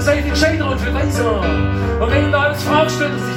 seid entscheiden und für Weiser. Und wenn du da alles fragst, dass